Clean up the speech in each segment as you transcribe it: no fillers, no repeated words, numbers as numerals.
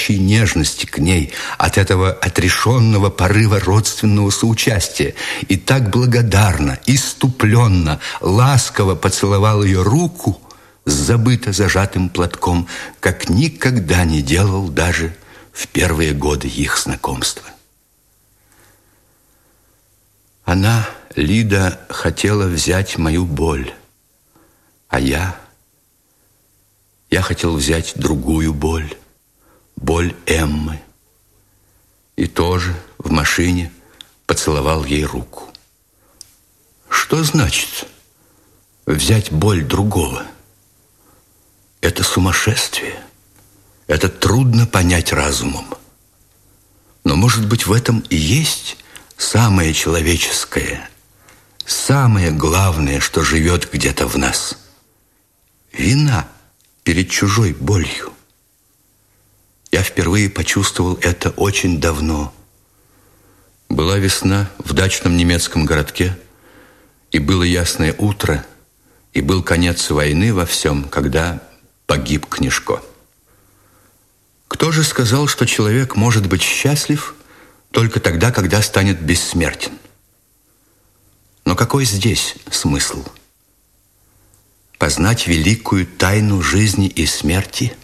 горячей нежности к ней, от этого отрешенного порыва родственного соучастия, и так благодарно, иступленно, ласково поцеловал ее руку с забыто зажатым платком, как никогда не делал даже в первые годы их знакомства. Она, Лида, хотела взять мою боль, а я хотел взять другую боль, боль Эммы, и тоже в машине поцеловал ей руку. Что значит взять боль другого? Это сумасшествие. Это трудно понять разумом. Но, может быть, в этом и есть самое человеческое, самое главное, что живет где-то в нас. Вина перед чужой болью. Я впервые почувствовал это очень давно. Была весна в дачном немецком городке, и было ясное утро, и был конец войны во всем, когда погиб Книжко. Кто же сказал, что человек может быть счастлив только тогда, когда станет бессмертен? Но какой здесь смысл? Познать великую тайну жизни и смерти?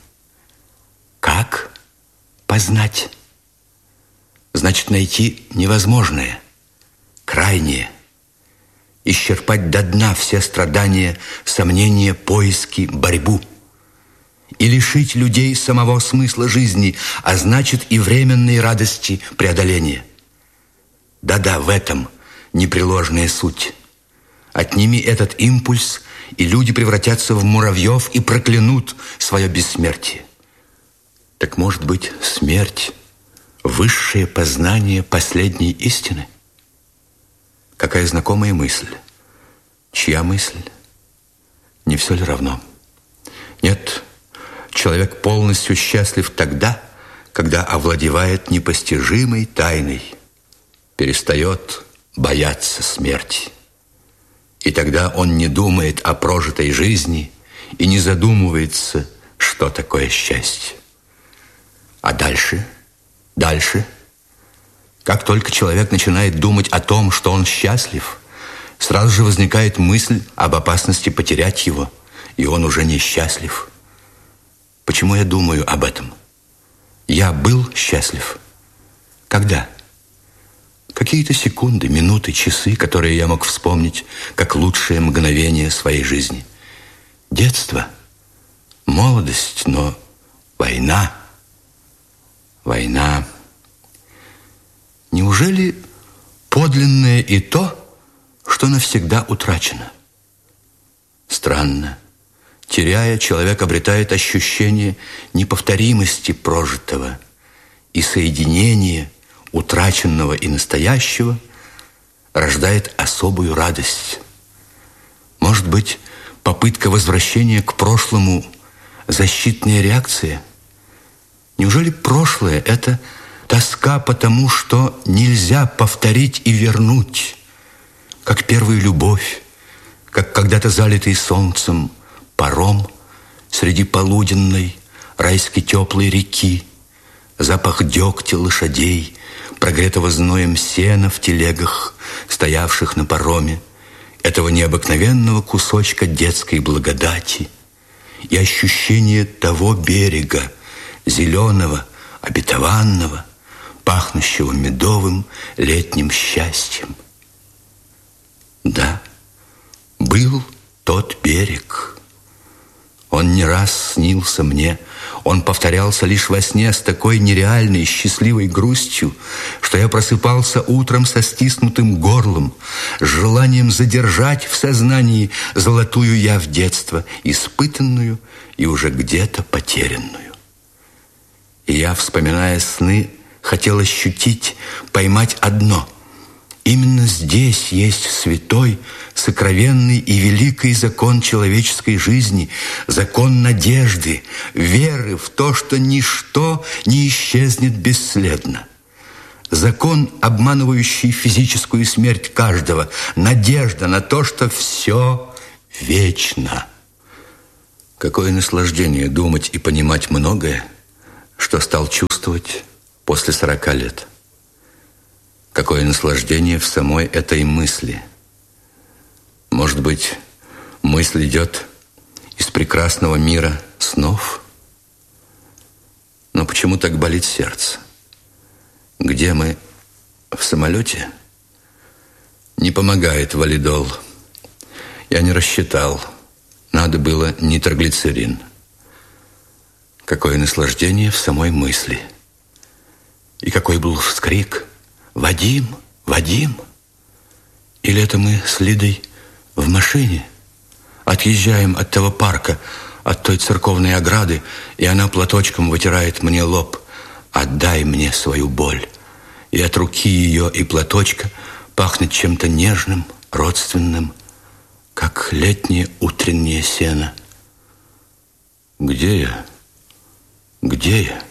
Как познать? Значит, найти невозможное, крайнее, исчерпать до дна все страдания, сомнения, поиски, борьбу, и лишить людей самого смысла жизни, а значит и временной радости преодоления. Да-да, в этом непреложная суть. Отними этот импульс, и люди превратятся в муравьев и проклянут свое бессмертие. Так может быть, смерть – высшее познание последней истины? Какая знакомая мысль? Чья мысль? Не все ли равно? Нет, человек полностью счастлив тогда, когда овладевает непостижимой тайной, перестает бояться смерти. И тогда он не думает о прожитой жизни и не задумывается, что такое счастье. А дальше, как только человек начинает думать о том, что он счастлив, сразу же возникает мысль об опасности потерять его, и он уже не счастлив. Почему я думаю об этом? Я был счастлив. Когда? Какие-то секунды, минуты, часы, которые я мог вспомнить как лучшее мгновение своей жизни. Детство, молодость, но война. Неужели подлинное и то, что навсегда утрачено? Странно. Теряя, человек обретает ощущение неповторимости прожитого и соединение утраченного и настоящего рождает особую радость. Может быть, попытка возвращения к прошлому – защитная реакция? Неужели прошлое – это тоска по тому, что нельзя повторить и вернуть, как первую любовь, как когда-то залитый солнцем паром среди полуденной райски теплой реки, запах дегтя лошадей, прогретого зноем сена в телегах, стоявших на пароме, этого необыкновенного кусочка детской благодати и ощущение того берега, зеленого, обетованного, пахнущего медовым летним счастьем. Да, был тот берег. Он не раз снился мне, он повторялся лишь во сне с такой нереальной счастливой грустью, что я просыпался утром со стиснутым горлом, с желанием задержать в сознании золотую явь детства, испытанную и уже где-то потерянную. И я, вспоминая сны, хотел ощутить, поймать одно. Именно здесь есть святой, сокровенный и великий закон человеческой жизни, закон надежды, веры в то, что ничто не исчезнет бесследно. Закон, обманывающий физическую смерть каждого, надежда на то, что все вечно. Какое наслаждение думать и понимать многое, что стал чувствовать после 40 лет. Какое наслаждение в самой этой мысли. Может быть, мысль идет из прекрасного мира снов? Но почему так болит сердце? Где мы? В самолете? Не помогает валидол. Я не рассчитал. Надо было нитроглицерин. Какое наслаждение в самой мысли. И какой был вскрик. «Вадим! Вадим!» Или это мы с Лидой в машине? Отъезжаем от того парка, от той церковной ограды, и она платочком вытирает мне лоб. «Отдай мне свою боль». И от руки ее и платочка пахнет чем-то нежным, родственным, как летнее утреннее сено. Где я? Где я?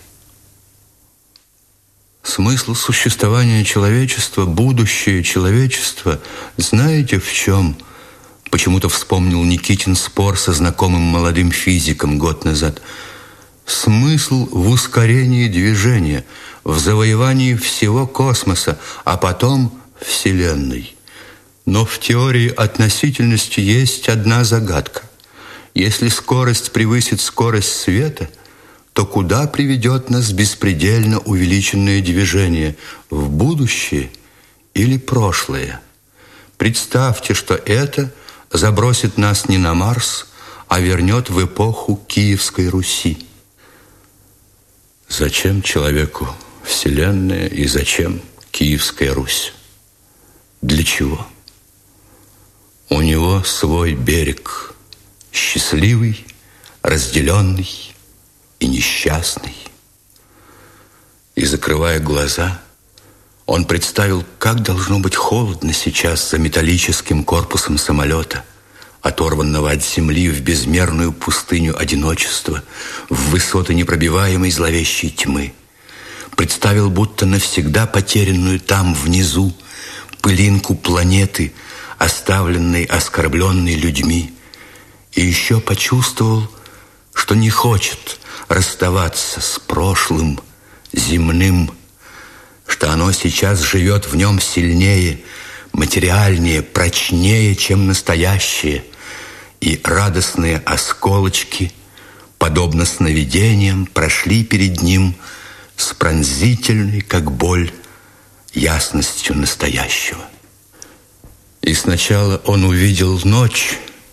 Смысл существования человечества, будущее человечества, знаете в чем? Почему-то вспомнил Никитин спор со знакомым молодым физиком год назад. Смысл в ускорении движения, в завоевании всего космоса, а потом Вселенной. Но в теории относительности есть одна загадка. Если скорость превысит скорость света, то куда приведет нас беспредельно увеличенное движение? В будущее или прошлое? Представьте, что это забросит нас не на Марс, а вернет в эпоху Киевской Руси. Зачем человеку Вселенная и зачем Киевская Русь? Для чего? У него свой берег, счастливый, разделенный и несчастный. И, закрывая глаза, он представил, как должно быть холодно сейчас за металлическим корпусом самолета, оторванного от земли в безмерную пустыню одиночества, в высоты непробиваемой зловещей тьмы. Представил, будто навсегда потерянную там, внизу, пылинку планеты, оставленной, оскорбленной людьми. И еще почувствовал, что не хочет расставаться с прошлым, земным, что оно сейчас живет в нем сильнее, материальнее, прочнее, чем настоящее, и радостные осколочки, подобно сновидениям, прошли перед ним с пронзительной, как боль, ясностью настоящего. И сначала он увидел ночь,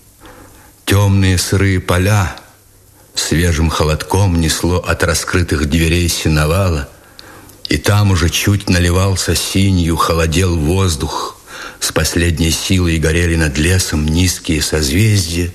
темные сырые поля, свежим холодком несло от раскрытых дверей сеновала, и там уже чуть наливался синью, холодел воздух, с последней силой горели над лесом низкие созвездия,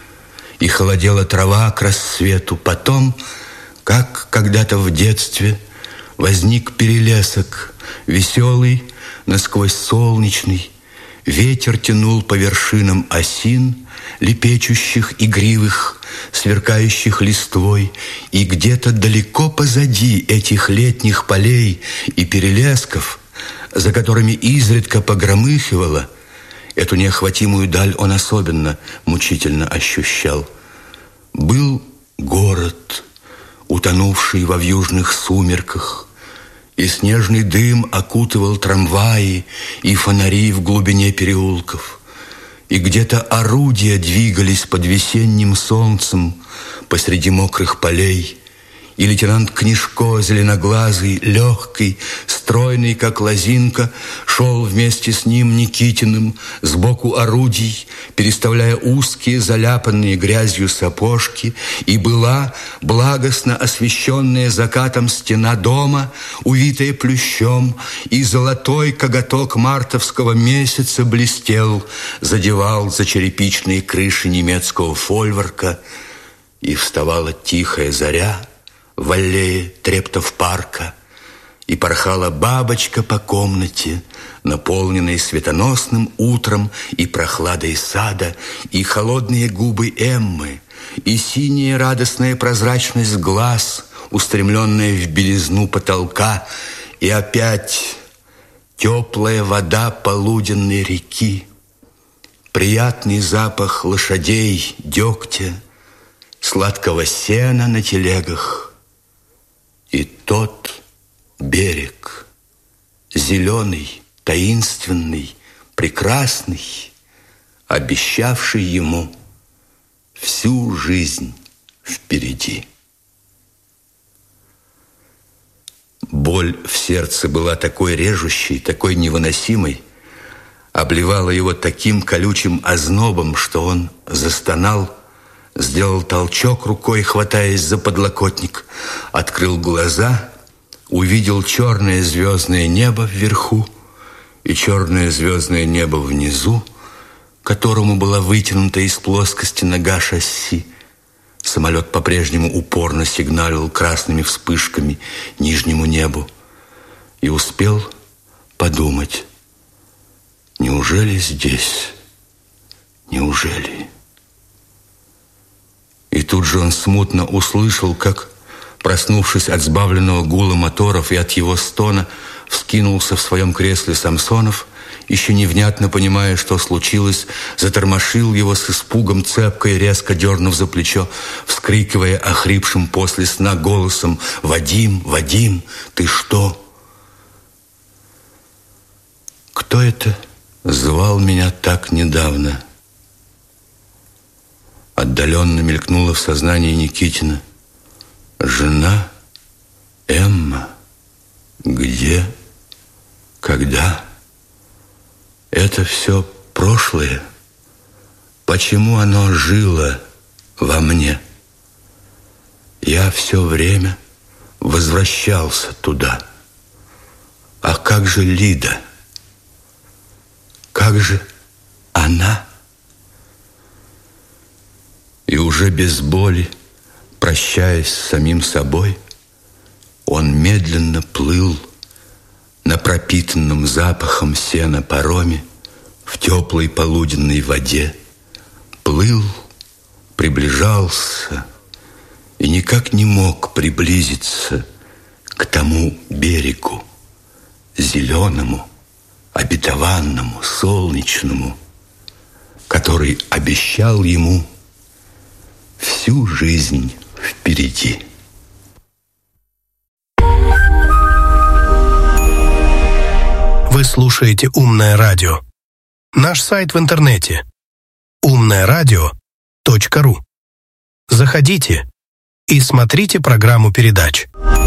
и холодела трава к рассвету. Потом, как когда-то в детстве, возник перелесок, веселый, насквозь солнечный. Ветер тянул по вершинам осин, лепечущих, игривых, сверкающих листвой, и где-то далеко позади этих летних полей и перелесков, за которыми изредка погромыхивало, эту неохватимую даль он особенно мучительно ощущал. Был город, утонувший во вьюжных сумерках, и снежный дым окутывал трамваи и фонари в глубине переулков, и где-то орудия двигались под весенним солнцем посреди мокрых полей, и лейтенант Книжко, зеленоглазый, легкий, стройный, как лозинка, шел вместе с ним Никитиным сбоку орудий, переставляя узкие, заляпанные грязью сапожки, и была благостно освещенная закатом стена дома, увитая плющом, и золотой коготок мартовского месяца блестел, задевал за черепичные крыши немецкого фольворка, и вставала тихая заря в аллее трептов парка, и порхала бабочка по комнате, наполненной светоносным утром и прохладой сада, и холодные губы Эммы, и синяя радостная прозрачность глаз, устремленная в белизну потолка, и опять теплая вода полуденной реки, приятный запах лошадей, дегтя, сладкого сена на телегах И тот берег, зеленый, таинственный, прекрасный, обещавший ему всю жизнь впереди. Боль в сердце была такой режущей, такой невыносимой, обливала его таким колючим ознобом, что он застонал, сделал толчок рукой, хватаясь за подлокотник, открыл глаза, увидел черное звездное небо вверху и черное звездное небо внизу, которому была вытянута из плоскости нога шасси. Самолет по-прежнему упорно сигналил красными вспышками нижнему небу и успел подумать: неужели здесь? Неужели? И тут же он смутно услышал, как, проснувшись от сбавленного гула моторов и от его стона, вскинулся в своем кресле Самсонов, еще невнятно понимая, что случилось, затормошил его с испугом цепкой, резко дернув за плечо, вскрикивая охрипшим после сна голосом: «Вадим, Вадим, ты что?» «Кто это звал меня так недавно?» Отдаленно мелькнуло в сознании Никитина. «Жена? Эмма? Где? Когда? Это все прошлое? Почему оно жило во мне? Я все время возвращался туда. А как же Лида? Как же она?» И уже без боли, прощаясь с самим собой, он медленно плыл на пропитанном запахом сена пароме в теплой полуденной воде, плыл, приближался и никак не мог приблизиться к тому берегу, зеленому, обетованному, солнечному, который обещал ему всю жизнь впереди. Вы слушаете «Умное радио». Наш сайт в интернете умное радио.ру. Заходите и смотрите программу передач.